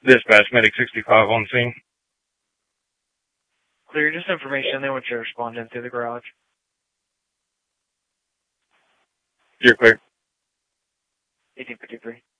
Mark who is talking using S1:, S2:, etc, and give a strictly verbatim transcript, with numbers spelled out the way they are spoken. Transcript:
S1: Dispatch, Medic sixty-five on scene.
S2: Clear, just information. They want you to respond into the garage.
S1: You're clear.
S2: eighteen fifty-three.